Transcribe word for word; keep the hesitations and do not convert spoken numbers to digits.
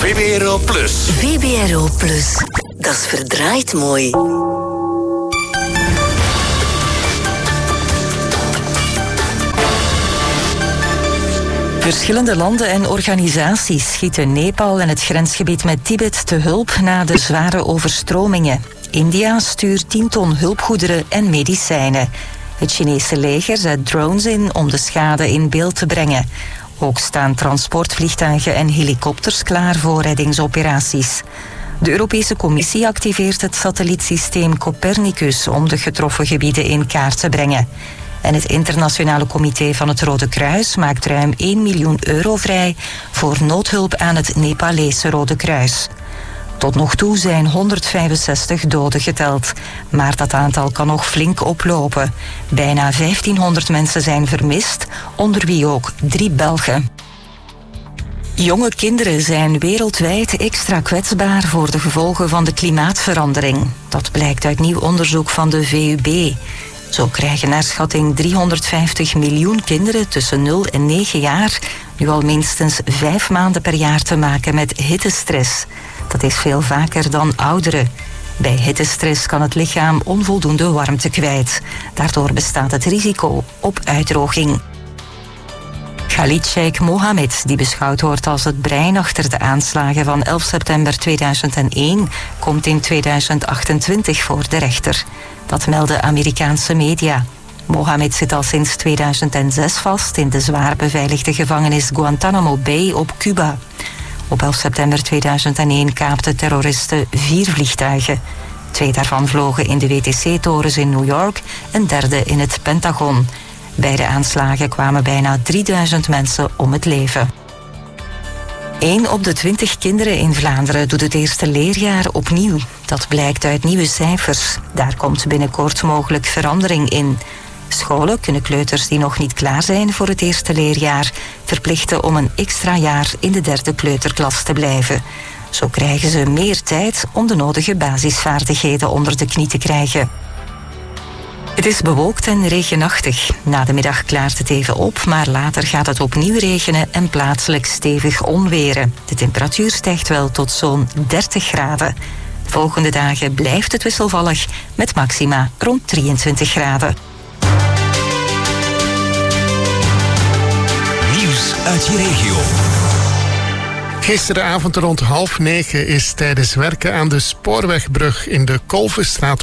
V B R O Plus. V B R O Plus. Dat is verdraaid mooi. Verschillende landen en organisaties schieten Nepal en het grensgebied met Tibet te hulp na de zware overstromingen. India stuurt tien ton hulpgoederen en medicijnen. Het Chinese leger zet drones in om de schade in beeld te brengen. Ook staan transportvliegtuigen en helikopters klaar voor reddingsoperaties. De Europese Commissie activeert het satellietsysteem Copernicus om de getroffen gebieden in kaart te brengen. En het Internationale Comité van het Rode Kruis maakt ruim één miljoen euro vrij voor noodhulp aan het Nepalese Rode Kruis. Tot nog toe zijn honderdvijfenzestig doden geteld, maar dat aantal kan nog flink oplopen. Bijna vijftienhonderd mensen zijn vermist, onder wie ook drie Belgen. Jonge kinderen zijn wereldwijd extra kwetsbaar voor de gevolgen van de klimaatverandering. Dat blijkt uit nieuw onderzoek van de V U B. Zo krijgen naar schatting driehonderdvijftig miljoen kinderen tussen nul en negen jaar nu al minstens vijf maanden per jaar te maken met hittestress. Dat is veel vaker dan ouderen. Bij hittestress kan het lichaam onvoldoende warmte kwijt. Daardoor bestaat het risico op uitdroging. Khalid Sheikh Mohammed, die beschouwd wordt als het brein achter de aanslagen van elf september tweeduizend één, komt in tweeduizend achtentwintig voor de rechter. Dat melden Amerikaanse media. Mohammed zit al sinds tweeduizend zes vast in de zwaar beveiligde gevangenis Guantanamo Bay op Cuba. Op elf september tweeduizend één kaapten terroristen vier vliegtuigen. Twee daarvan vlogen in de W T C-torens in New York, een derde in het Pentagon. Bij de aanslagen kwamen bijna drieduizend mensen om het leven. Eén op de twintig kinderen in Vlaanderen doet het eerste leerjaar opnieuw. Dat blijkt uit nieuwe cijfers. Daar komt binnenkort mogelijk verandering in. Scholen kunnen kleuters die nog niet klaar zijn voor het eerste leerjaar verplichten om een extra jaar in de derde kleuterklas te blijven. Zo krijgen ze meer tijd om de nodige basisvaardigheden onder de knie te krijgen. Het is bewolkt en regenachtig. Na de middag klaart het even op, maar later gaat het opnieuw regenen en plaatselijk stevig onweren. De temperatuur stijgt wel tot zo'n dertig graden. De volgende dagen blijft het wisselvallig met maxima rond drieëntwintig graden. Nieuws uit je regio. Gisteravond rond half negen is tijdens werken aan de spoorwegbrug in de Kolvenstraat